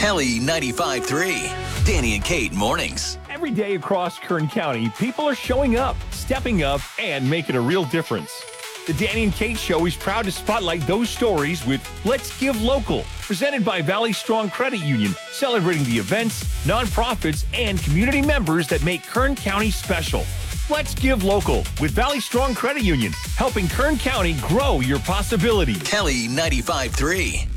Kelly 95.3. Danny and Kate mornings. Every day across Kern County, people are showing up, stepping up, and making a real difference. The Danny and Kate Show is proud to spotlight those stories with Let's Give Local, presented by Valley Strong Credit Union, celebrating the events, nonprofits, and community members that make Kern County special. Let's Give Local with Valley Strong Credit Union, helping Kern County grow your possibilities. Kelly 95.3.